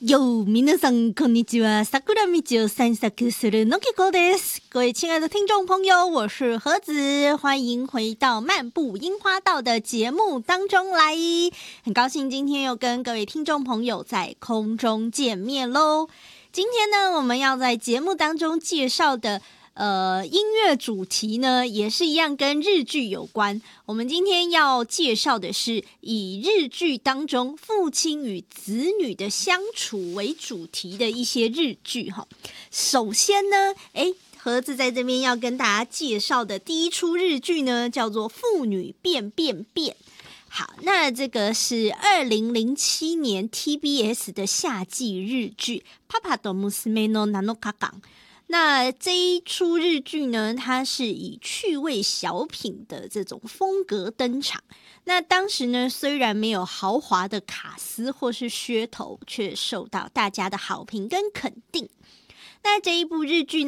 哟，皆さんこんにちは。桜道を散策するのきこです。各位亲爱的听众朋友，我是盒子，欢迎回到漫步樱花道的节目当中来。很高兴今天又跟各位听众朋友在空中见面咯。今天呢，我们要在节目当中介绍的音乐主题呢，也是一样跟日剧有关。我们今天要介绍的是以日剧当中父亲与子女的相处为主题的一些日剧哈。首先呢，盒子在这边要跟大家介绍的第一出日剧呢，叫做《父女变变变》。好，那这个是2007年 TBS 的夏季日剧《パパと娘の7日間》。那这一出日剧呢，它是以趣味小品的这种风格登场。那当时呢，虽然没有豪华的卡司或是噱头，却受到大家的好评跟肯定。那这一部日剧呢，